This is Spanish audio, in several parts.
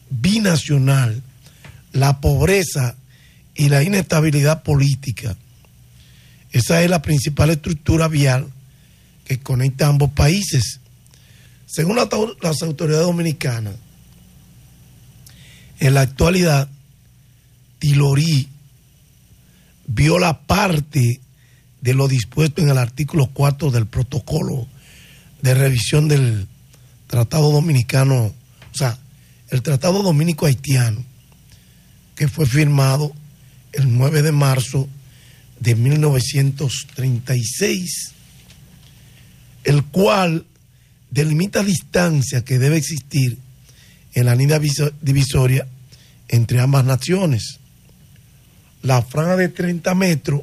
binacional, la pobreza y la inestabilidad política. Esa es la principal estructura vial que conecta a ambos países. Según las autoridades dominicanas, en la actualidad, Tilorí viola parte de lo dispuesto en el artículo 4 del protocolo de revisión del Tratado Dominicano, o sea, el Tratado Dominico-Haitiano, que fue firmado el 9 de marzo de 1936, el cual delimita distancia que debe existir en la línea divisoria entre ambas naciones. La franja de 30 metros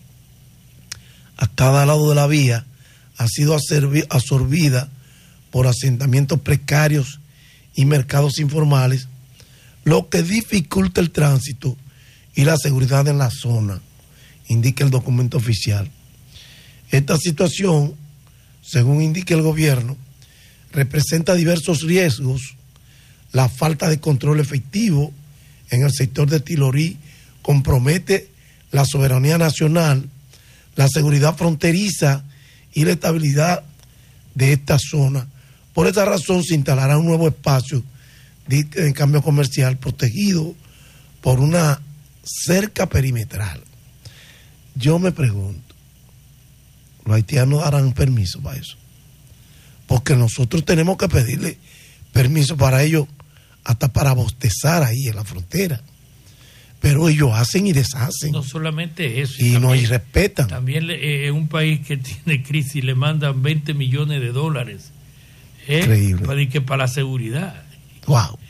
a cada lado de la vía ha sido absorbida por asentamientos precarios y mercados informales, lo que dificulta el tránsito y la seguridad en la zona, indica el documento oficial. Esta situación, según indica el gobierno, representa diversos riesgos. La falta de control efectivo en el sector de Tilorí compromete la soberanía nacional, la seguridad fronteriza y la estabilidad de esta zona. Por esa razón se instalará un nuevo espacio de cambio comercial protegido por una cerca perimetral. Yo me pregunto, ¿los haitianos darán permiso para eso? Porque nosotros tenemos que pedirle permiso para ellos, hasta para bostezar ahí en la frontera. Pero ellos hacen y deshacen. No solamente eso. Y no irrespetan. También es un país que tiene crisis, le mandan $20 millones. Increíble. Para la seguridad. Wow.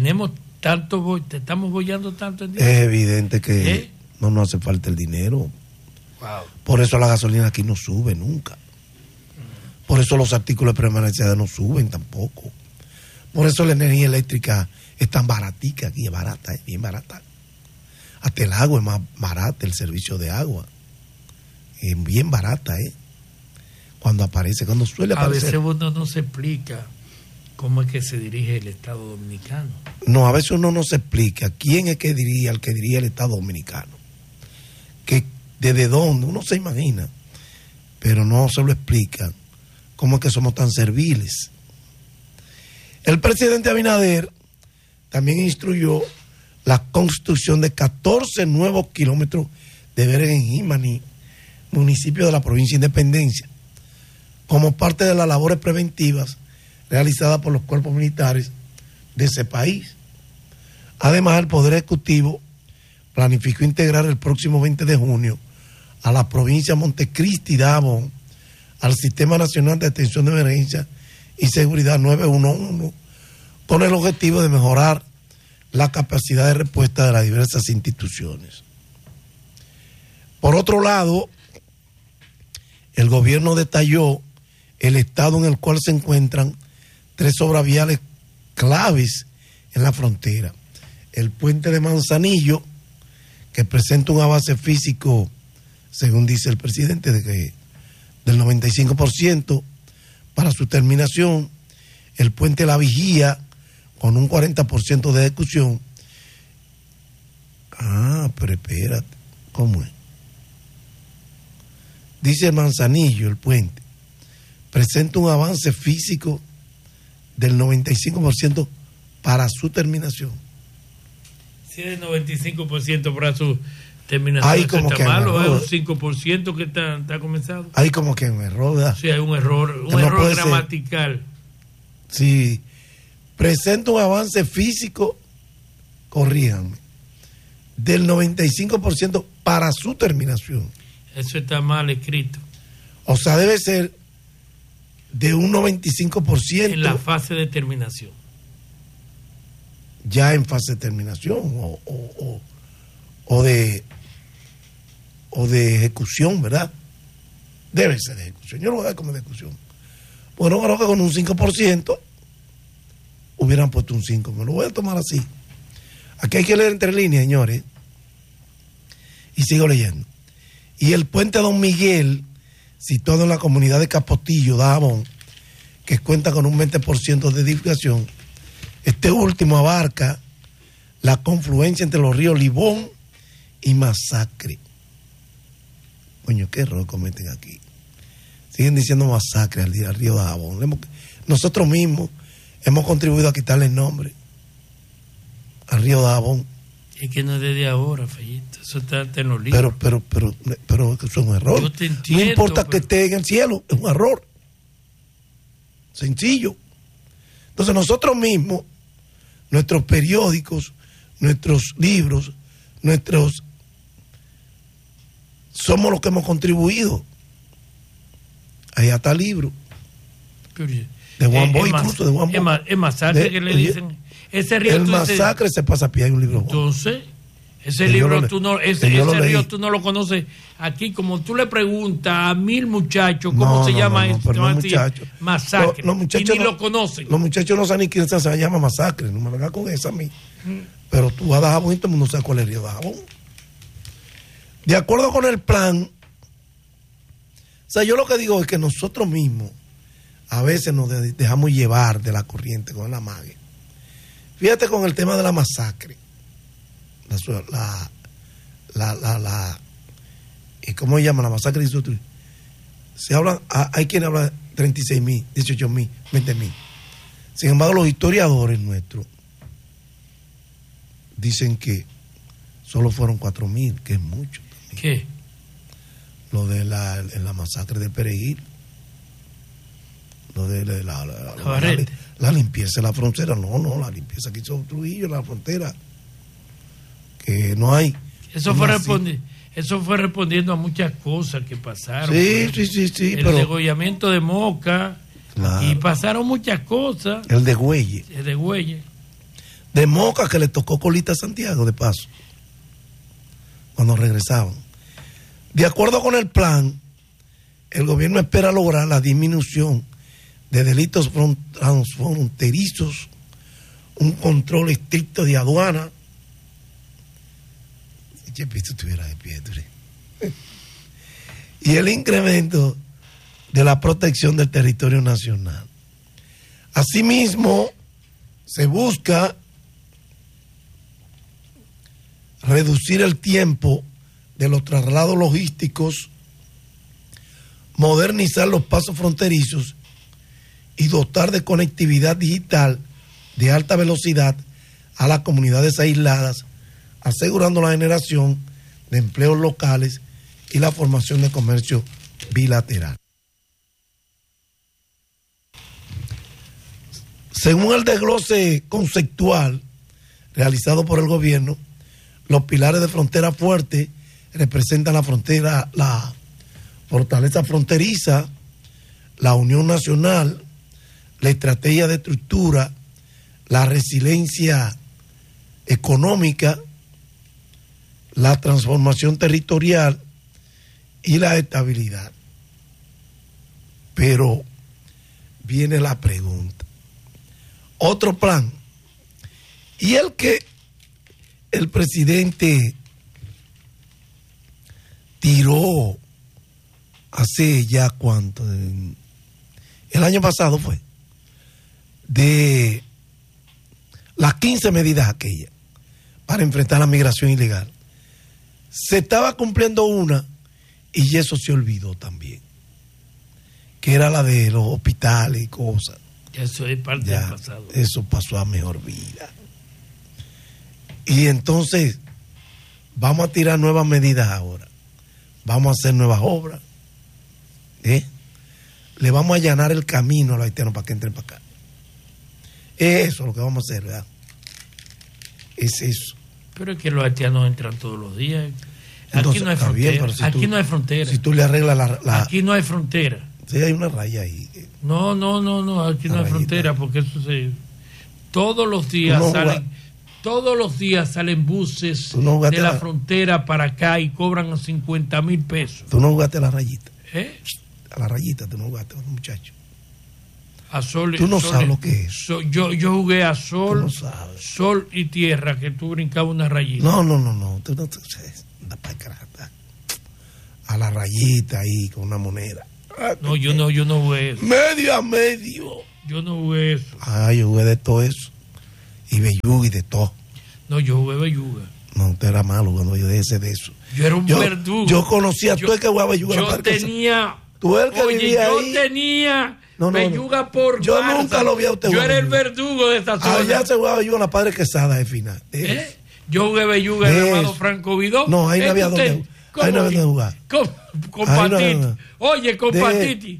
Estamos bollando tanto en dinero. Es evidente que no nos hace falta el dinero. Wow. Por eso la gasolina aquí no sube nunca. Por eso los artículos de permanencia no suben tampoco. Por eso la energía eléctrica es tan baratica aquí, es barata, es bien barata. Hasta el agua es más barata, el servicio de agua. Es bien barata, cuando suele aparecer. A veces uno no se explica cómo es que se dirige el Estado Dominicano. No, a veces uno no se explica quién es que dirige el Estado Dominicano. Que desde dónde, uno se imagina, pero no se lo explica cómo es que somos tan serviles. El presidente Abinader también instruyó la construcción de 14 nuevos kilómetros de verja en Jimaní, municipio de la provincia de Independencia, como parte de las labores preventivas realizadas por los cuerpos militares de ese país. Además, el Poder Ejecutivo planificó integrar el próximo 20 de junio a la provincia de Montecristi y Dajabón al Sistema Nacional de Atención de Emergencia y Seguridad 911, con el objetivo de mejorar la capacidad de respuesta de las diversas instituciones. Por otro lado, el gobierno detalló el estado en el cual se encuentran 3 obras viales claves en la frontera. El puente de Manzanillo, que presenta un avance físico, según dice el presidente, del 95% para su terminación. El puente La Vigía, con un 40% de ejecución. Pero espérate, ¿cómo es? Dice Manzanillo, el puente, presenta un avance físico del 95% para su terminación. Si es del 95% para su terminación, hay como está que malo, es un 5% que está comenzado. Hay como que un error, ¿verdad? Sí, hay un error gramatical. Sí, presenta un avance físico, corríjanme, del 95% para su terminación. Eso está mal escrito. O sea, debe ser de un 95%. En la fase de terminación. Ya en fase de terminación o de ejecución, ¿verdad? Debe ser de ejecución. Yo lo voy a dar como de ejecución. Bueno, creo que con un 5% hubieran puesto un 5. Me lo voy a tomar así. Aquí hay que leer entre líneas, señores. Y sigo leyendo. Y el puente Don Miguel, situado en la comunidad de Capotillo, Dajabón, que cuenta con un 20% de edificación. Este último abarca la confluencia entre los ríos Libón y Masacre. Coño, qué error cometen aquí. Siguen diciendo Masacre al río Dajabón. Nosotros mismos hemos contribuido a quitarle el nombre al río Dajabón. Es que no es desde ahora, Fellito. Eso está en los libros. Pero eso es un error. Yo te entiendo, no importa que esté en el cielo, es un error. Sencillo. Entonces nosotros mismos, nuestros periódicos, nuestros libros, somos los que hemos contribuido. Ahí está el libro. De Juan Boy, incluso de Juan Boy. Es Masacre que le dicen. Ese río el Masacre se pasa a pie, hay un libro. Entonces, ese libro ese río tú no lo conoces. Aquí, como tú le preguntas a 1000 muchachos cómo se llama esto, Masacre. Los muchachos y ni lo conocen. Los muchachos no saben ni quién se llama Masacre. No me vengas con esa a mí. Pero tú vas a Dajabón y todo el mundo sabe cuál es el río Dajabón. De acuerdo con el plan, o sea, yo lo que digo es que nosotros mismos a veces nos dejamos llevar de la corriente con la mague. Fíjate con el tema de la masacre. ¿Cómo se llama? La masacre de Isotri. Se hablan, hay quien habla 36.000, 18.000, 20.000. Sin embargo, los historiadores nuestros dicen que solo fueron 4.000, que es mucho también. ¿Qué? Lo de la masacre del Perejil. Lo de la limpieza de la frontera. No, la limpieza que hizo Trujillo en la frontera. Que no hay. Eso fue respondiendo a muchas cosas que pasaron. Sí. El degollamiento de Moca. Claro. Y pasaron muchas cosas. El de Güelle. De Moca, que le tocó colita a Santiago, de paso. Cuando regresaban. De acuerdo con el plan, el gobierno espera lograr la disminución de delitos transfronterizos, un control estricto de aduana. Si estuviera de pie, y el incremento de la protección del territorio nacional. Asimismo, se busca reducir el tiempo de los traslados logísticos, modernizar los pasos fronterizos y dotar de conectividad digital de alta velocidad a las comunidades aisladas, asegurando la generación de empleos locales y la formación de comercio bilateral. Según el desglose conceptual realizado por el gobierno, los pilares de frontera fuerte representan la fortaleza fronteriza, la unión nacional, la estrategia de estructura, la resiliencia económica, la transformación territorial y la estabilidad. Pero viene la pregunta. Otro plan. Y el que el presidente tiró hace ya cuánto, el año pasado fue, de las 15 medidas aquellas para enfrentar la migración ilegal. Se estaba cumpliendo una y eso se olvidó también, que era la de los hospitales y cosas. Eso es parte del pasado. Eso pasó a mejor vida. Y entonces vamos a tirar nuevas medidas ahora. Vamos a hacer nuevas obras. Le vamos a allanar el camino a los haitianos para que entren para acá. Eso es lo que vamos a hacer, ¿verdad? Es eso. Pero es que los haitianos entran todos los días. Entonces, aquí no hay frontera. Bien, si aquí no hay frontera. Si tú le arreglas Aquí no hay frontera. Sí, hay una raya ahí. No, aquí no hay frontera, porque eso se... Todos los días salen buses de la frontera para acá y cobran 50,000 pesos. Tú no jugaste a la rayita. A la rayita tú no jugaste, muchacho. A sol, tú no sabes lo que es. Yo jugué a sol, no sabes. Sol y tierra, que tú brincabas una rayita. No. Tú no anda para acá. A la rayita ahí con una moneda. No, yo no jugué eso. Medio a medio. Yo no jugué eso. Yo jugué de todo eso. Y belluga y de todo. No, yo jugué belluga. No, usted era malo cuando yo dejé de eso. Yo era un verdugo. Yo conocía a todo el que jugaba belluga. Yo tenía... Tú eres el que vivía yo ahí. Tenía belluga por yo Barça. Nunca lo vi a usted. Yo era el verdugo de esa zona. Allá se jugaba belluga en la Padre Quesada de final. Yo jugué belluga en el Amado Franco Vidó. No, ahí no había donde jugar. Con Patiti. Oye, con Patiti.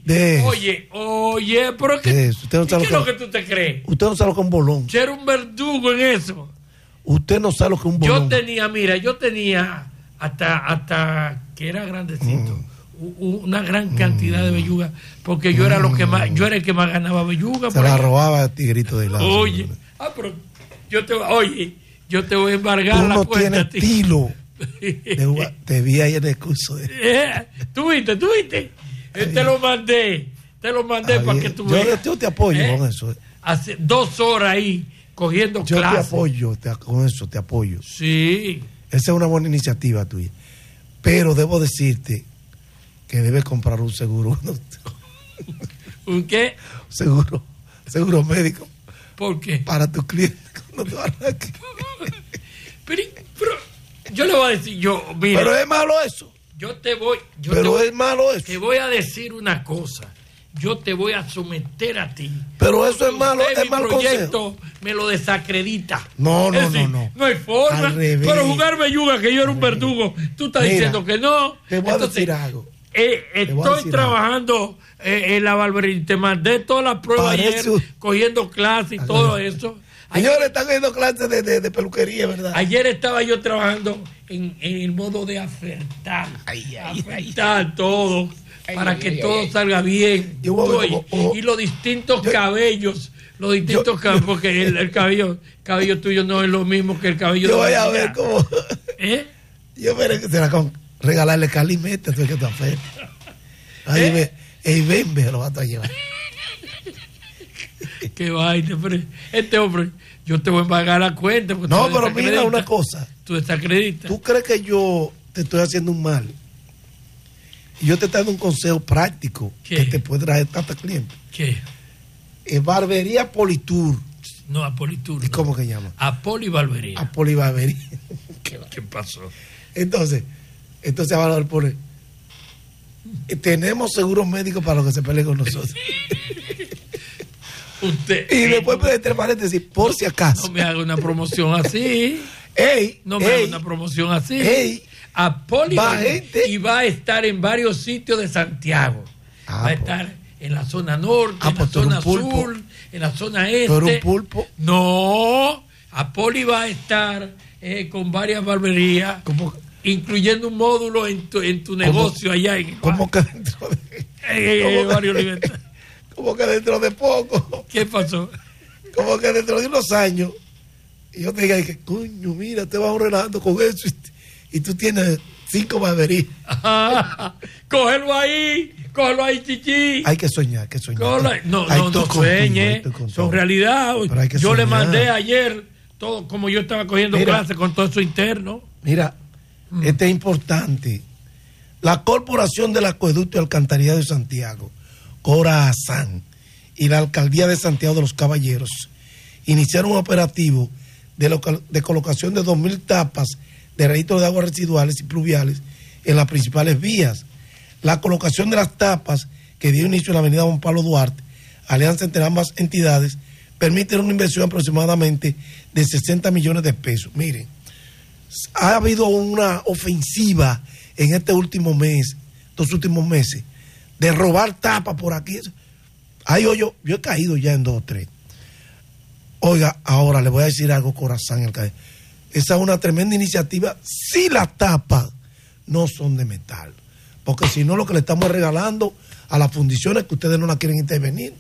Oye, pero ¿qué es lo que tú te crees? Usted no sabe lo que es un bolón. Yo era un verdugo en eso. Usted no sabe lo que es un bolón. Yo tenía hasta que era grandecito. Una gran cantidad de belluga, porque yo era el que más ganaba belluga. Se la robaba a Tigrito de lado. Oye, pero yo te voy a embargar tú la no cuenta. Tienes estilo. Te vi ahí en el curso. ¿Tú viste? Te lo mandé para que tú veas. Yo te apoyo con eso. Hace 2 horas ahí cogiendo clases. Yo te apoyo, con eso te apoyo. Sí. Esa es una buena iniciativa tuya. Pero debo decirte que debes comprar un seguro. ¿Un qué? Seguro médico. ¿Por qué? Para tus clientes cuando te arranquen. Pero yo le voy a decir, mira. Pero es malo eso. Es malo eso. Te voy a decir una cosa. Yo te voy a someter a ti. Pero eso es malo, es mal proyecto me lo desacredita. No. No hay forma. Pero jugar belluga, que yo era un verdugo, tú estás diciendo que no. Te voy a decir algo. Estoy trabajando en la barbería. Te mandé todas las pruebas ayer, cogiendo clases y todo eso. Señores, están cogiendo clases de peluquería, ¿verdad? Ayer estaba yo trabajando en el modo de afertar todo, para que todo salga bien. Y los distintos cabellos, porque el cabello tuyo no es lo mismo que el cabello de voy a ver cómo. Yo veré que será con regalarle calimete, tú es que te afecta. Ahí ven, lo vas a llevar. Qué vaina, pero este hombre, yo te voy a pagar la cuenta. No, pero mira una cosa. Tú desacreditas. ¿Tú crees que yo te estoy haciendo un mal? Y yo te estoy dando un consejo práctico. ¿Qué? Que te puede traer tantos clientes. ¿Qué? Barbería Politur. No, a Politur. ¿Y cómo que llama? A Polibarbería. A Polibarbería. ¿Qué pasó? Entonces ahora él pone: tenemos seguros médicos para los que se peleen con nosotros. Y después entre paréntesis, por si acaso. No me haga una promoción así. No me haga una promoción así. A Poli y va a estar en varios sitios de Santiago. Va a estar en la zona norte, en la zona sur, en la zona este. ¿Pero un pulpo? No, a Poli va a estar con varias barberías, incluyendo un módulo en tu negocio allá. ¿Cómo que dentro de varios libertad? Como que dentro de poco. ¿Qué pasó? Como que dentro de unos años, y yo te diga que, coño, mira, te vas relajando con eso y tú tienes 5 barberías. Cógelo ahí, chichi. Hay que soñar, No sueñe, son realidad. Yo le mandé ayer todo, como yo estaba cogiendo clases con todo eso interno. Mira, este es importante. La Corporación del Acueducto y Alcantarillado de Santiago, Corazán, y la Alcaldía de Santiago de los Caballeros iniciaron un operativo de colocación de 2.000 tapas de registro de aguas residuales y pluviales en las principales vías. La colocación de las tapas, que dio inicio en la avenida Juan Pablo Duarte, alianza entre ambas entidades, permite una inversión aproximadamente de 60 millones de pesos. Miren, ha habido una ofensiva en estos últimos meses, de robar tapas por aquí. Yo he caído ya en 2 o 3. Oiga, ahora le voy a decir algo, Corazán. Esa es una tremenda iniciativa si las tapas no son de metal. Porque si no, lo que le estamos regalando a las fundiciones que ustedes no la quieren intervenir,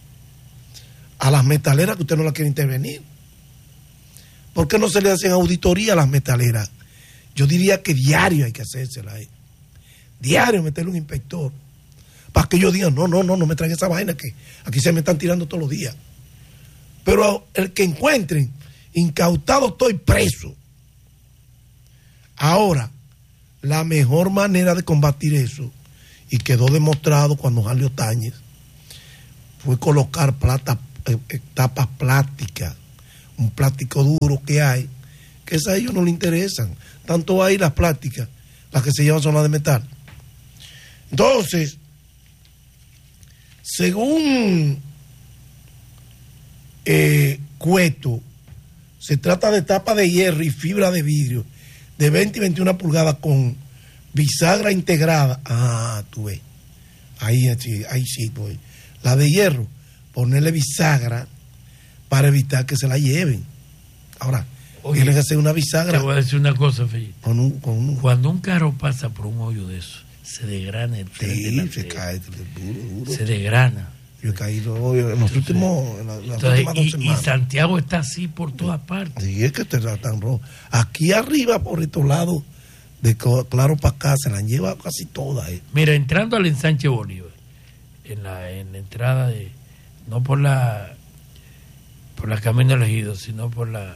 a las metaleras que ustedes no la quieren intervenir. ¿Por qué no se le hacen auditoría a las metaleras? Yo diría que diario hay que hacérsela ahí. Diario meterle un inspector. Para que ellos digan, no me traigan esa vaina que aquí se me están tirando todos los días. Pero el que encuentren, incautado estoy preso. Ahora, la mejor manera de combatir eso, y quedó demostrado cuando Jalio Táñez, fue colocar tapas plásticas, un plástico duro que hay, que esas a ellos no les interesan. Tanto ahí las plásticas, las que se llevan son las de metal. Entonces, según Cueto, se trata de tapa de hierro y fibra de vidrio de 20 y 21 pulgadas con bisagra integrada. Ah, tú ves. Ahí sí, pues. La de hierro, ponerle bisagra para evitar que se la lleven. Ahora, tiene que ser una bisagra. Te voy a decir una cosa, Felipe. Cuando un carro pasa por un hoyo de eso, se desgrana el tren. Sí, se cae duro. Se desgrana. Yo he caído en los últimos. Últimas 2 semanas. Y Santiago está así por todas partes. Sí, es que está tan rojo. Aquí arriba, por estos lados, de Claro para acá, se la han llevado casi todas. Mira, entrando al ensanche Bolívar, en la entrada de. No por la Camino Elegido, sino por la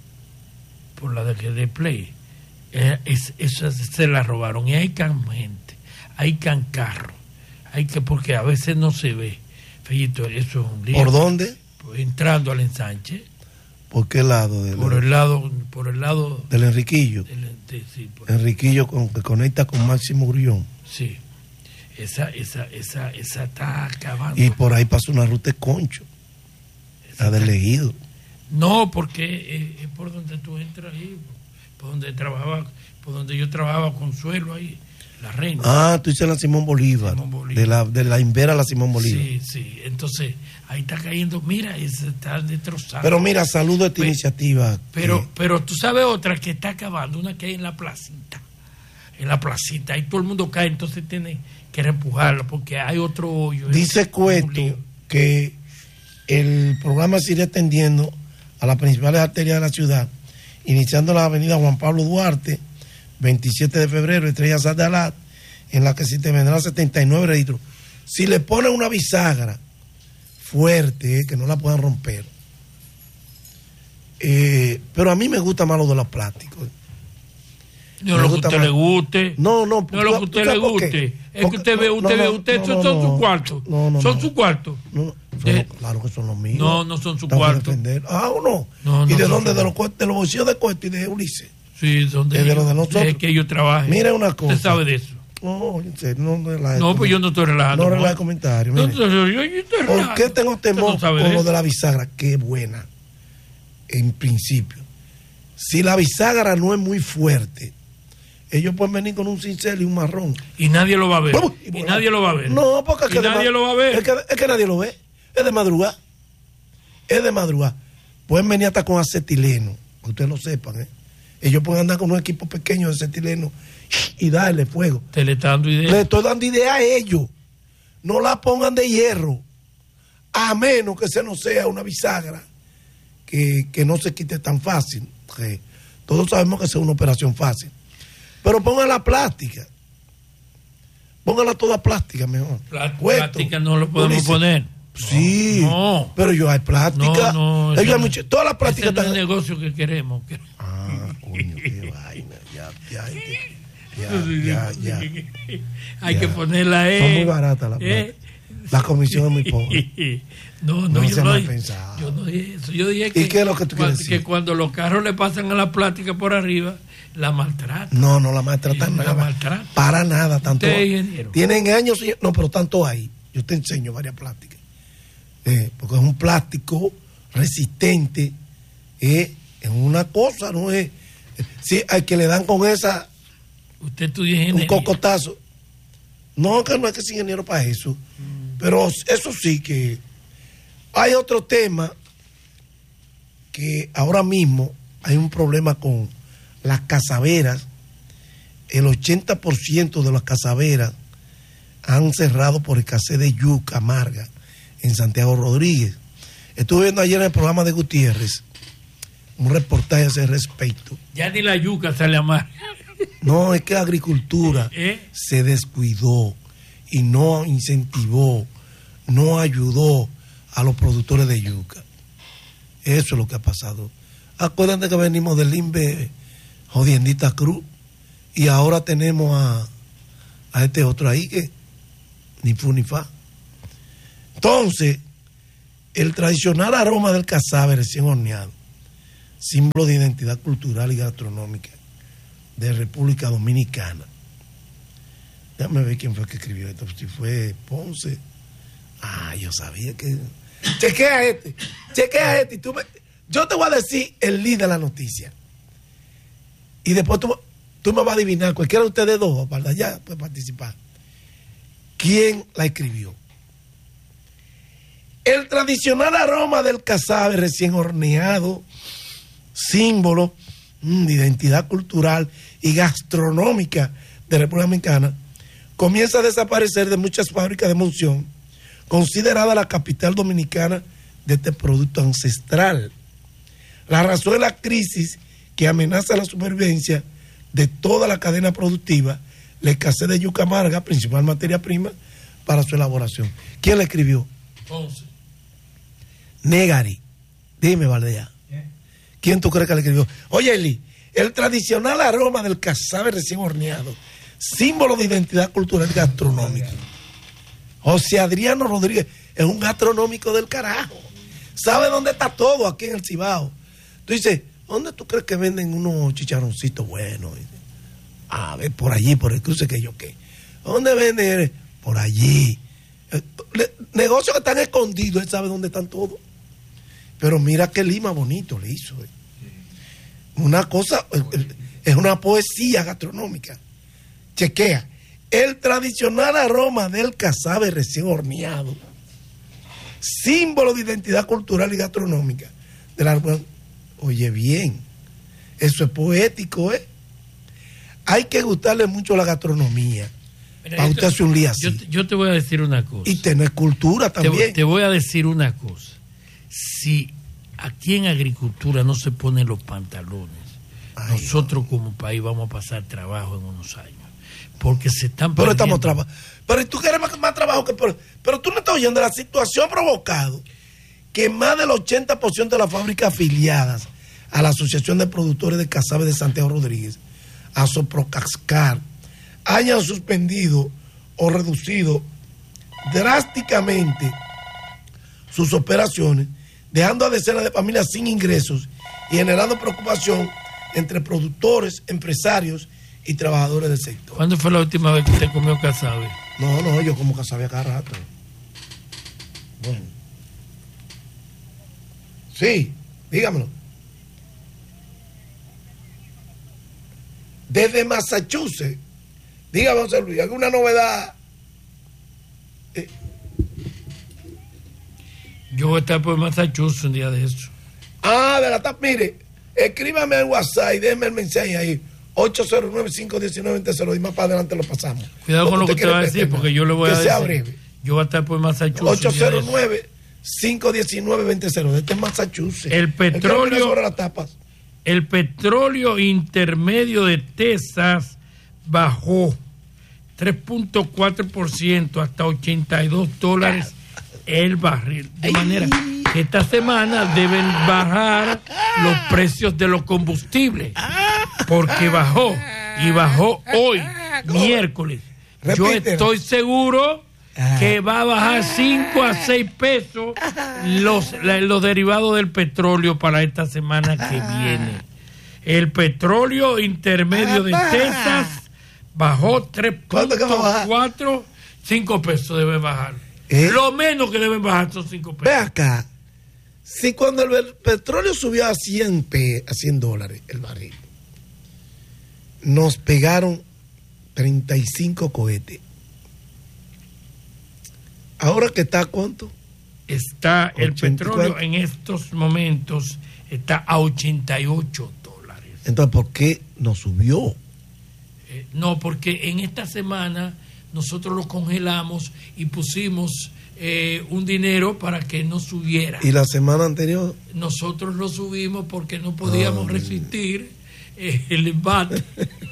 de Play. Esa se la robaron. Y hay gente, hay carro, porque a veces no se ve. Fellito, eso es un lío. ¿Por dónde? Pues entrando al ensanche. ¿Por qué lado? Por el lado del Enriquillo. Sí, Enriquillo que conecta con Máximo Grullón. Sí. Esa está acabando. Y por ahí pasa una ruta de Concho. La del Ejido. No, porque es por donde tú entras ahí, por donde yo trabajaba Consuelo ahí, la Reina. Ah, tú dices la Simón Bolívar. De la Invera a la Simón Bolívar. Sí. Entonces, ahí está cayendo, mira, se está destrozando. Pero mira, saludo a esta iniciativa. Pero tú sabes otra que está acabando, una que hay en la placita. Ahí todo el mundo cae, entonces tiene que reempujarla porque hay otro hoyo. Dice Cueto que el programa se irá extendiendo a las principales arterias de la ciudad, iniciando la avenida Juan Pablo Duarte, 27 de febrero, Estrella Sardalat, en la que se te vendrán 79 registros. Si le ponen una bisagra fuerte, que no la puedan romper. Pero a mí me gusta más lo de los plásticos. No lo que a usted le guste. No lo que a usted le guste. Es que usted ve, son sus cuartos. Son sus cuartos. Claro que son los míos. No son sus cuartos. ¿O no? ¿Y de dónde? De los bolsillos de Cueto y de Ulises. Sí, son de nosotros. Es que ellos trabajen. Mira una cosa. Usted sabe de eso. No, pues yo no estoy relajando. No relaje comentarios. ¿Por qué tengo temor con lo de la bisagra? Qué buena. En principio. Si la bisagra no es muy fuerte, ellos pueden venir con un cincel y un marrón. Y nadie lo va a ver. Nadie lo va a ver. No, porque es que nadie lo va a ver. Es que nadie lo ve. Es de madrugada. Pueden venir hasta con acetileno, que ustedes lo sepan, Ellos pueden andar con un equipo pequeño de acetileno y darle fuego. Te le está dando idea. Le estoy dando idea a ellos. No la pongan de hierro, a menos que se no sea una bisagra que no se quite tan fácil. Todos sabemos que es una operación fácil. Pero póngala plástica. Póngala toda plástica mejor. Plástica no lo podemos poner. Sí, pero yo hay plástica. Todas las plásticas están. Es el negocio que queremos. Coño, qué vaina. Ya. Hay que ponerla. Son muy baratas las plásticas. La comisión es muy pobre. No, yo no dije eso. Yo dije que, ¿y qué es lo que tú quieres decir? Que cuando los carros le pasan a la plástica por arriba, la maltratan. No la maltratan nada. Para nada. Tanto tienen años. No, pero tanto hay. Yo te enseño varias plásticas. Porque es un plástico resistente. Es una cosa, no es. Sí, hay que le dan con esa. Usted estudia ingeniería. Un cocotazo. No, que no es que es ingeniero para eso. Pero eso sí que hay otro tema, que ahora mismo hay un problema con las casaberas. El 80% de las casaberas han cerrado por escasez de yuca amarga en Santiago Rodríguez. Estuve viendo ayer en el programa de Gutiérrez un reportaje a ese respecto. Ya ni la yuca sale amarga. No, es que la agricultura se descuidó y no incentivó, no ayudó a los productores de yuca. Eso es lo que ha pasado. Acuérdense que venimos del INVE Jodiendita Cruz y ahora tenemos a este otro ahí que ni fu ni fa. Entonces, el tradicional aroma del casabe recién horneado símbolo de identidad cultural y gastronómica de República Dominicana. Déjame ver quién fue que escribió esto, si fue Ponce. Yo sabía que... Chequea este. Y yo te voy a decir el lead de la noticia. Y después tú me vas a adivinar, cualquiera de ustedes dos, para allá puede participar. ¿Quién la escribió? El tradicional aroma del casabe recién horneado, símbolo de identidad cultural y gastronómica de República Dominicana, comienza a desaparecer de muchas fábricas de emulsión, considerada la capital dominicana de este producto ancestral. La razón es la crisis que amenaza la supervivencia de toda la cadena productiva, la escasez de yuca amarga, principal materia prima para su elaboración. ¿Quién la escribió? Ponce. Negari. Dime, Valdea. ¿Quién tú crees que la escribió? Oye, Eli, el tradicional aroma del casabe recién horneado, símbolo de identidad cultural y gastronómica. José Adriano Rodríguez es un gastronómico del carajo. ¿Sabe dónde está todo aquí en el Cibao? Tú dices, ¿dónde tú crees que venden unos chicharroncitos buenos? Ver, por allí, por el cruce que yo qué. ¿Dónde venden? Por allí. Negocios que están escondidos, él sabe dónde están todos. Pero mira qué lima bonito le hizo. Una cosa, es una poesía gastronómica. Chequea. El tradicional aroma del casabe recién horneado, símbolo de identidad cultural y gastronómica de la... Oye bien, eso es poético, ¿eh? Hay que gustarle mucho la gastronomía. Para usted hacer un día así. Yo te voy a decir una cosa. Y tener cultura también. Te voy a decir una cosa. Si aquí en agricultura no se ponen los pantalones, nosotros como país vamos a pasar trabajo en unos años. Porque se están... Pero estamos trabajando. Pero tú quieres más trabajo que... Pero tú no estás oyendo, la situación ha provocado que más del 80% de las fábricas afiliadas a la Asociación de Productores de Casabe de Santiago Rodríguez, Asoprocascar, hayan suspendido o reducido drásticamente sus operaciones, dejando a decenas de familias sin ingresos y generando preocupación entre productores, empresarios y trabajadores del sector. ¿Cuándo fue la última vez que usted comió casabe? No, yo como casabe a cada rato. Bueno. Sí, dígamelo. Desde Massachusetts. Dígame, José Luis, ¿alguna novedad? Yo voy a estar por Massachusetts un día de eso. Mire, escríbame al WhatsApp y déjeme el mensaje ahí. 809-519-20 y más para adelante lo pasamos. Cuidado con lo que usted va a decir, porque yo le voy a decir. Que sea breve. Yo voy a estar por Massachusetts. 809-519-20. Este es Massachusetts. El petróleo intermedio de Texas bajó 3.4% hasta $82 el barril. De manera que esta semana deben bajar los precios de los combustibles, porque bajó hoy, miércoles. Yo estoy seguro que va a bajar 5 a 6 pesos los derivados del petróleo para esta semana que viene. El petróleo intermedio de Texas bajó 3.4, 5 pesos debe bajar. Lo menos que deben bajar son 5 pesos. Ve acá, si cuando el petróleo subió a $100 el barril, nos pegaron 35 cohetes. ¿Ahora que está a cuánto? Está el petróleo en estos momentos está a $88. Entonces, ¿por qué no subió? No, porque en esta semana nosotros lo congelamos y pusimos un dinero para que no subiera. ¿Y la semana anterior? Nosotros lo subimos porque no podíamos resistir el embate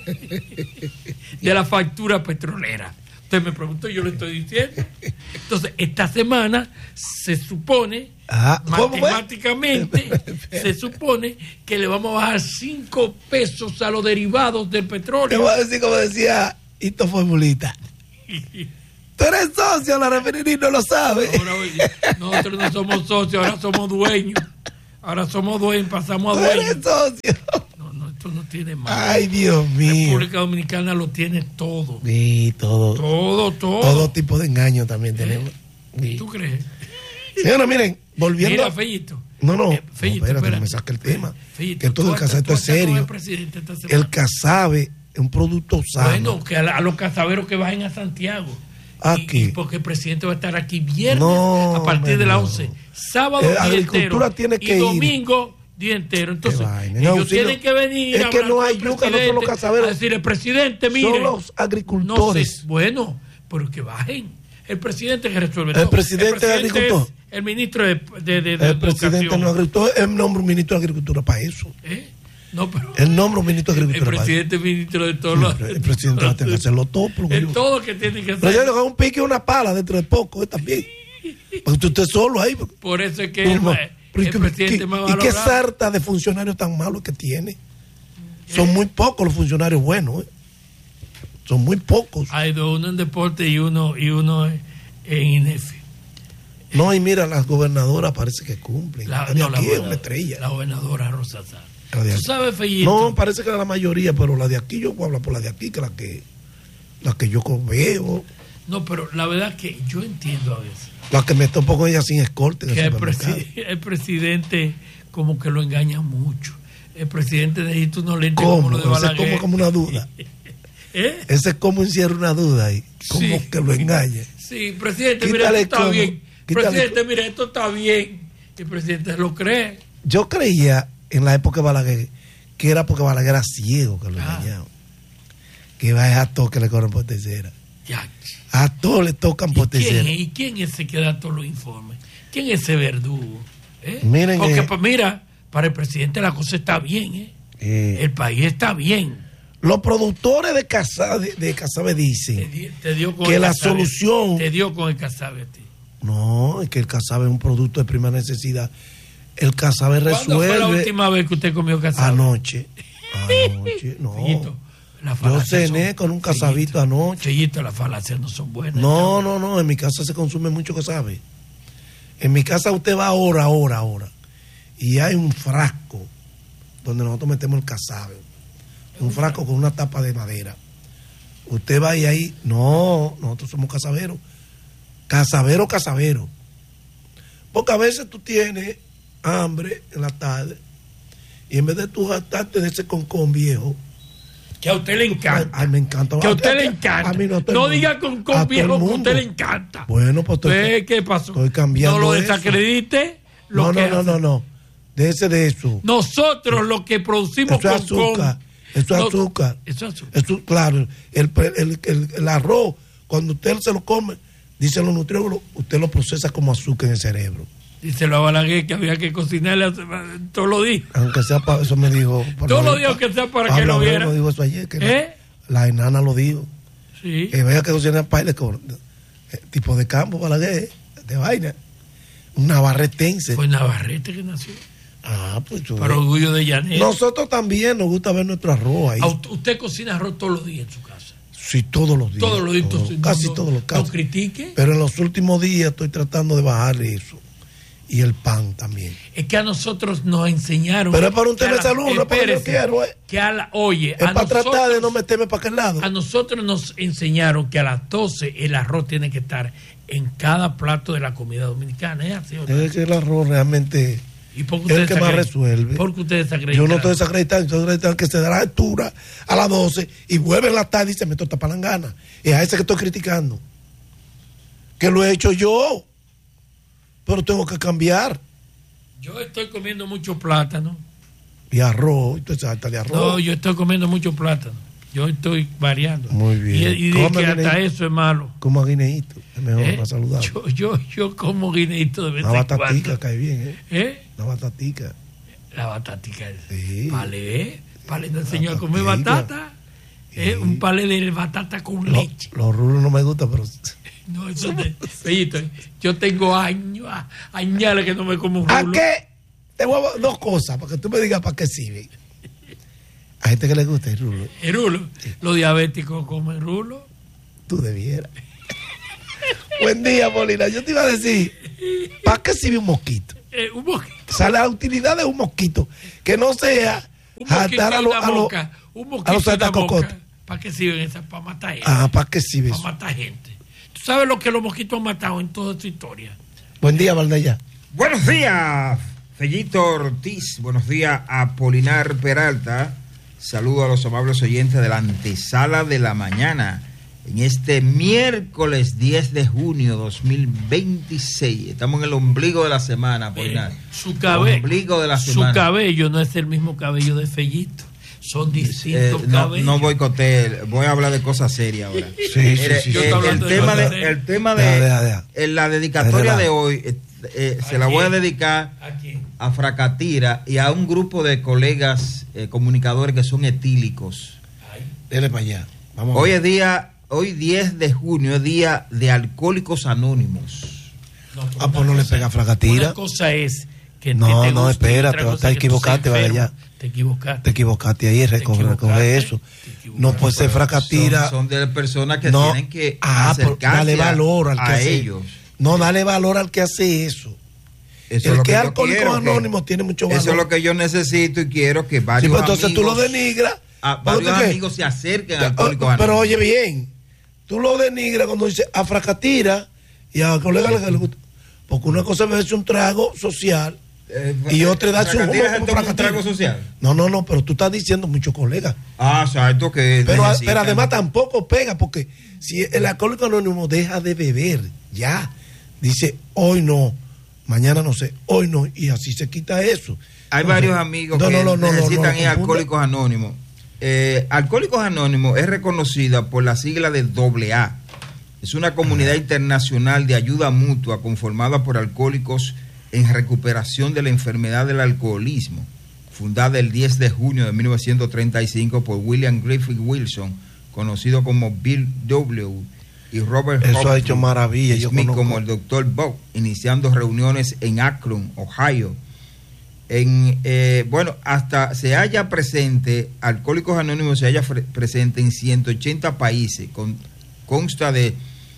de la factura petrolera. Usted me preguntó, yo le estoy diciendo. Entonces, esta semana se supone, matemáticamente, se supone que le vamos a bajar 5 pesos a los derivados del petróleo. Te voy a decir como decía Hito Formulita. Tú eres socio, la refinería no lo sabe. Ahora, nosotros no somos socios, ahora somos dueños. Ahora somos dueños, pasamos a dueños. No, esto no tiene más. Ay, Dios mío. República Dominicana lo tiene todo. Sí, todo. Todo tipo de engaño también tenemos. Sí. ¿Tú crees? Señora, miren, volviendo. Mira, Fellito. No, Fellito, espérate, no me saque el tema. Fellito, que todo el casabe es serio. El casabe es un producto sano. Bueno, que a los casaberos que vayan a Santiago. Aquí. Porque el presidente va a estar aquí viernes a partir de las 11. Sábado día agricultura entero. Tiene que y domingo día entero. Entonces, ellos tienen que venir. Es que no hay yuca, no son los casaberos. Es decir, el presidente, mire. Son los agricultores. No sé, bueno, pero que bajen. El presidente que resuelve todo. El presidente es agricultor. El ministro de el presidente no es agricultor. Él nombra un ministro de Agricultura para eso. No, pero él nombra un ministro de Agricultura. El presidente es ministro de todos los. El presidente va a tener que hacerlo todo. Es todo que tiene que hacer. Pero yo le hago un pique y una pala dentro de poco, también. Porque usted solo ahí. Por eso es que el presidente más valorado. ¿Y qué sarta de funcionarios tan malos que tiene? Son muy pocos los funcionarios buenos. Son muy pocos. Hay dos, uno en deporte y uno en INEFI. No, y mira, las gobernadoras parece que cumplen. La estrella. La gobernadora Rosa Sá. ¿Tú sabes, Fellito? No, parece que la mayoría, pero la de aquí, yo puedo hablar por la de aquí, que la que yo veo. No, pero la verdad que yo entiendo a veces. La que me está un poco ella sin escorte. Que el presidente como que lo engaña mucho. El presidente necesita unos lentes como lo de Balaguer. Ese como una duda. Ese como encierra una duda ahí. Como que lo engaña. Sí, presidente, mira, esto está bien. Presidente, mira, esto está bien. Y el presidente lo cree. Yo creía en la época de Balaguer que era porque Balaguer era ciego que lo engañaban. Que va a todos que le corren por tercera. A todos le tocan por tercera. ¿Y quién es ese que da todos los informes? ¿Quién es ese verdugo? Miren, porque mira, para el presidente la cosa está bien. El país está bien. Los productores de Casabe dicen que la solución... Te dio con el Casabe a ti. No, es que el Casabe es un producto de primera necesidad. El Casabe resuelve... ¿Cuándo fue la última vez que usted comió Casabe? Anoche, no. Fellito, yo cené con un casabito anoche. Fellito, las falacias no son buenas. No, en mi casa se consume mucho Casabe. En mi casa usted va ahora. Y hay un frasco donde nosotros metemos el Casabe. Un frasco con una tapa de madera. Usted va y ahí, nosotros somos casaberos. Casabero. Porque a veces tú tienes hambre en la tarde y en vez de tú gastarte de ese concón viejo, que a usted le encanta. Ay, me encanta. Que a usted le encanta. A mí no diga concón viejo, que a usted le encanta. Bueno, pues ¿qué pasó? Estoy cambiando. No lo desacredite. No. De eso. Nosotros lo que producimos eso es azúcar. Eso es azúcar. Eso, claro, el arroz, cuando usted se lo come, dicen los nutriólogos, usted lo procesa como azúcar en el cerebro. Díselo a Balaguer que había que cocinarle todos los días. Aunque sea para eso me dijo. Todos los días que sea para que lo viera. Lo dijo eso ayer, que la enana lo dijo. Sí. Que vaya que cocinar para con tipo de campo, Balaguer, de vaina. Un navarretense. Fue Navarrete que nació. Pues tú. Para orgullo de Llanera. Nosotros también nos gusta ver nuestro arroz ahí. ¿Usted cocina arroz todos los días en su casa? Sí, todos los días. Todos los días. Casi todos los casos. ¿No critique? Pero en los últimos días estoy tratando de bajarle eso. Y el pan también. Es que a nosotros nos enseñaron. Pero es para un tema de salud, no es para que yo quiero. Oye, es para tratar de no meterme para aquel lado. A nosotros nos enseñaron que a las 12 el arroz tiene que estar en cada plato de la comida dominicana. ¿Es así o no? Es que el arroz realmente es el que más resuelve. ¿Por qué ustedes desacreditan? Yo no estoy desacreditando, estoy desacreditando que se da la altura a las 12 y vuelve en la tarde y se me torta palangana. Es a ese que estoy criticando. Que lo he hecho yo. Pero tengo que cambiar. Yo estoy comiendo mucho plátano. Y arroz, entonces hasta de arroz. No, yo estoy comiendo mucho plátano. Yo estoy variando. Muy bien. Y de que hasta eso es malo. Como guineíto, es mejor, más saludable. Yo como guineíto de vez en cuando. La batatica cae bien, La batatica. La batatica. Sí. Palé no enseñó a comer batata. Sí. Un palé de batata con leche. Los rulos no me gustan, pero... No, eso de Fellito, yo tengo años que no me como un rulo. ¿A qué? Te voy a dos cosas, para que tú me digas para qué sirve. A gente que le gusta el rulo. ¿El rulo? Sí. ¿Los diabéticos comen rulo? Tú debieras. Buen día, Molina. Yo te iba a decir, ¿para qué sirve un mosquito? Un mosquito. O sea, la utilidad de un mosquito, que no sea jatar a los atacocotes. ¿Para qué sirven esas? Para matar gente. ¿Para qué sirve eso? Para matar gente. ¿Tú sabes lo que los mosquitos han matado en toda su historia? Buen día, Valdella. Buenos días, Fellito Ortiz. Buenos días, Apolinar Peralta. Saludo a los amables oyentes de la antesala de la mañana. En este miércoles 10 de junio 2026. Estamos en el ombligo de la semana, Apolinar. Su cabello no es el mismo cabello de Fellito. Son distintos cabellos. No boicotee, voy a hablar de cosas serias ahora. Sí. El tema de la dedicatoria de hoy se la voy a dedicar a Fracatira y a un grupo de colegas comunicadores que son etílicos. Dele para allá. Hoy 10 de junio es día de Alcohólicos Anónimos. Pues no le pega a Fracatira. Una cosa es que no, espérate, te equivocaste, vaya allá. Te equivocaste ahí, recoge eso. No puede ser Fracatira. Son de personas que tienen que acercarse dale valor al que hace ellos. No, dale valor al que hace eso. El que es Alcohólicos Anónimos tiene mucho valor. Eso es lo que yo necesito y quiero que varios amigos. Entonces tú lo denigras. Varios amigos se acerquen a Alcohólicos Anónimos. Pero oye bien, tú lo denigras cuando dices a Fracatira y a colegas que le gusta. Porque una cosa es un trago social. Y otra da su un trago social. No, pero tú estás diciendo muchos colegas. Exacto, que pero además tampoco pega, porque si el Alcohólico Anónimo deja de beber, ya dice hoy no, mañana no sé, hoy no, y así se quita eso. Hay varios amigos que necesitan ir a Alcohólicos Anónimos. Alcohólicos Anónimos es reconocida por la sigla de AA. Es una comunidad internacional de ayuda mutua conformada por alcohólicos en recuperación de la enfermedad del alcoholismo, fundada el 10 de junio de 1935 por William Griffith Wilson, conocido como Bill W. y Robert Eso ha hecho maravilla. Smith como el Dr. Bob, iniciando reuniones en Akron, Ohio. Hasta se halla presente, Alcohólicos Anónimos se halla presente en 180 países, consta de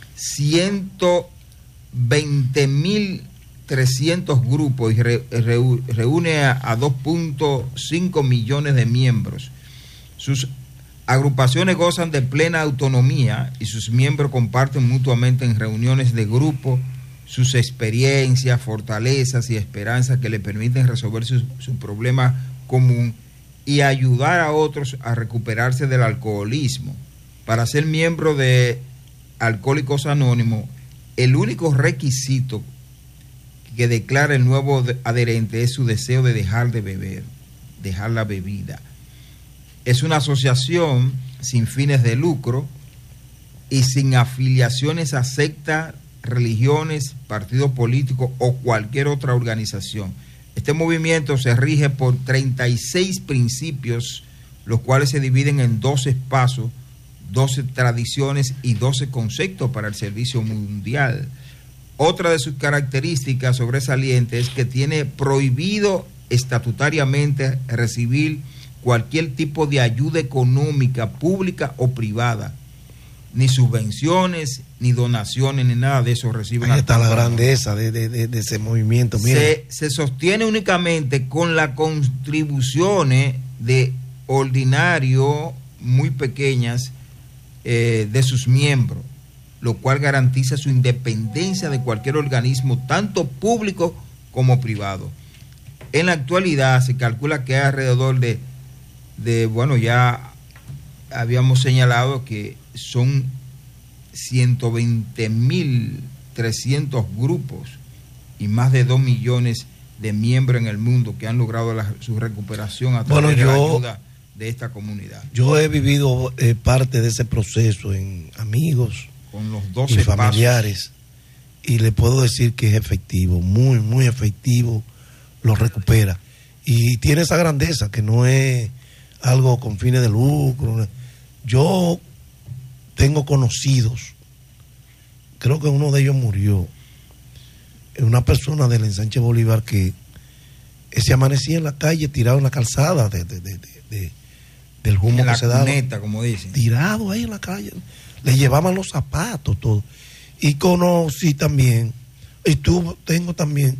120.300 grupos y reúne a 2.5 millones de miembros. Sus agrupaciones gozan de plena autonomía y sus miembros comparten mutuamente en reuniones de grupo sus experiencias, fortalezas y esperanzas que le permiten resolver su problema común y ayudar a otros a recuperarse del alcoholismo. Para ser miembro de Alcohólicos Anónimos, el único requisito que declara el nuevo adherente es su deseo de dejar de beber, dejar la bebida. Es una asociación sin fines de lucro y sin afiliaciones a sectas, religiones, partidos políticos o cualquier otra organización. Este movimiento se rige por 36 principios, los cuales se dividen en 12 pasos, 12 tradiciones y 12 conceptos para el servicio mundial. Otra de sus características sobresalientes es que tiene prohibido estatutariamente recibir cualquier tipo de ayuda económica, pública o privada, ni subvenciones, ni donaciones, ni nada de eso reciben. Ahí está la grandeza de ese movimiento. Se sostiene únicamente con las contribuciones de ordinario muy pequeñas de sus miembros, lo cual garantiza su independencia de cualquier organismo, tanto público como privado. En la actualidad se calcula que hay alrededor ya habíamos señalado que son 120.300 grupos y más de 2 millones de miembros en el mundo que han logrado su recuperación a través de la ayuda de esta comunidad. Yo he vivido parte de ese proceso en amigos con los 12 y familiares y le puedo decir que es efectivo, muy, muy efectivo, lo recupera. Y tiene esa grandeza que no es algo con fines de lucro. Yo tengo conocidos, creo que uno de ellos murió, una persona del ensanche Bolívar que se amanecía en la calle tirado en la calzada del humo que se daba, como dicen, tirado ahí en la calle, le llevaban los zapatos, todo. Y conocí también, tengo también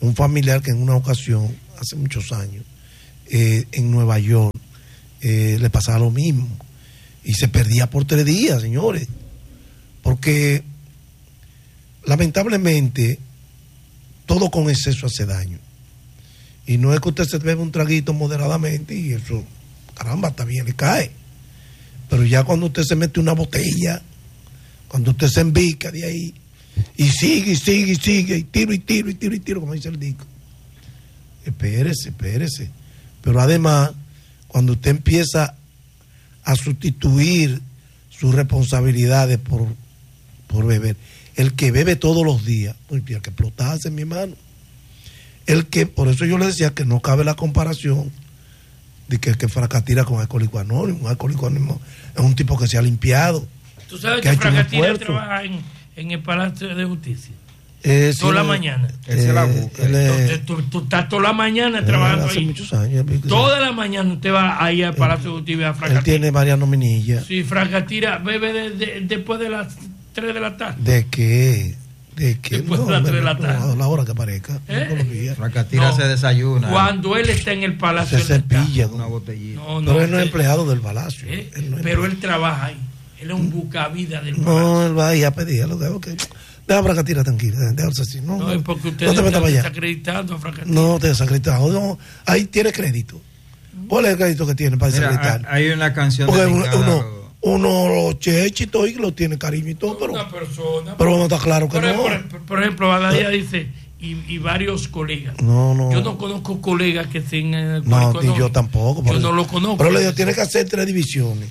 un familiar que en una ocasión, hace muchos años, en Nueva York, le pasaba lo mismo. Y se perdía por 3 días, señores. Porque, lamentablemente, todo con exceso hace daño. Y no es que usted se bebe un traguito moderadamente y eso, caramba, está bien, le cae. Pero ya cuando usted se mete una botella, cuando usted se embica de ahí, y sigue, y tiro, como dice el disco. Espérese. Pero además, cuando usted empieza a sustituir sus responsabilidades por beber, el que bebe todos los días, pues tiene que explotarse, mi hermano. Por eso yo le decía que no cabe la comparación de que Fracatira con Alcohólico Anónimo. Un Alcohólico Anónimo es un tipo que se ha limpiado. ¿Tú sabes que Fracatira trabaja en el Palacio de Justicia? Toda la mañana. Él se la busca. Tú estás toda la mañana trabajando hace ahí. Muchos años. Toda la mañana usted va ahí al Palacio de Justicia a Fracatira. Él tiene varias nominillas. Sí, Fracatira bebe después de las 3 de la tarde. ¿De qué? Después de las 3 de la tarde. La hora que aparezca. Fracatira se desayuna. Cuando él está en el Palacio. Se cepilla una botellita. Pero él no es empleado del Palacio. Pero él trabaja ahí. Él es un buscavida del Palacio. No, él va ahí a pedir. Deja Fracatira tranquila. Déjalo así. No, es porque usted no te está desacreditando a Fracatira. No te desacreditado. No, ahí tiene crédito. ¿Cuál es el crédito que tiene para desacreditar? Hay una canción porque de uno los chechitos y lo tiene cariño y todo, pero, una persona, pero no está claro que no. Por ejemplo, Badía dice, y varios colegas. No. Yo no conozco colegas que estén en el No, y yo tampoco. Yo no lo conozco. Pero le digo, tiene que hacer 2 divisiones.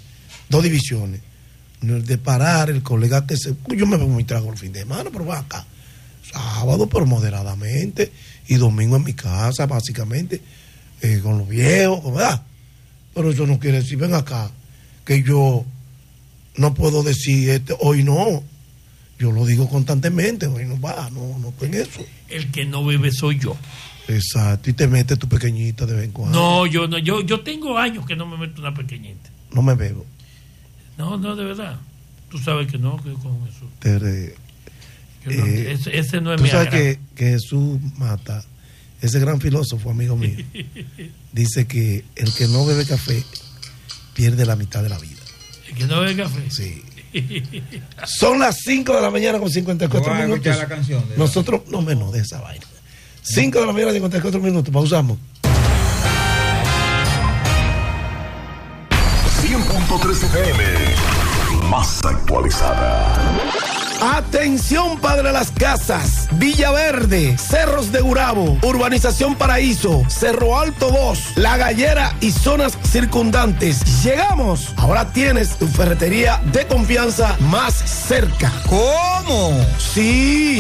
De parar el colega que se... Yo me bebo mi trago el fin de semana, pero va acá. Sábado, pero moderadamente. Y domingo en mi casa, básicamente. Con los viejos, ¿verdad? Pero eso no quiere decir, ven acá, que yo no puedo decir hoy no. Yo lo digo constantemente, hoy no va, no estoy en eso. El que no bebe soy yo. Exacto, y te metes tu pequeñita de vez en cuando. No, yo tengo años que no me meto una pequeñita. No me bebo. No, de verdad. Tú sabes que no, que con eso. Ese no es tú mi sabes agrado. que Jesús Mata, ese gran filósofo, amigo mío, dice que el que no bebe café pierde la mitad de la vida. ¿El que no bebe café? Sí. Son las 5 de la mañana con 54 minutos. La canción nosotros, no menos de esa vaina. 5 de la mañana, 54 minutos. Pausamos. 100.3 FM, más actualizada. Atención, padre de las casas, Villaverde, Cerros de Gurabo, Urbanización Paraíso, Cerro Alto 2, La Gallera y zonas circundantes. Llegamos. Ahora tienes tu ferretería de confianza más cerca. ¿Cómo? Sí.